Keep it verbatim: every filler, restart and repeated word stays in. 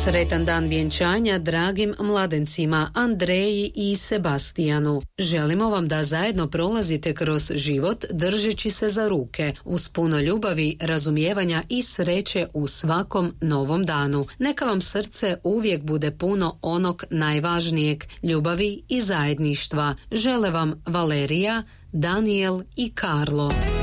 Sretan dan vjenčanja dragim mladencima Andreji i Sebastijanu. Želimo vam da zajedno prolazite kroz život držeći se za ruke, uz puno ljubavi, razumijevanja i sreće u svakom novom danu. Neka vam srce uvijek bude puno onog najvažnijeg, ljubavi i zajedništva. Žele vam Valerija, Daniel i Karlo.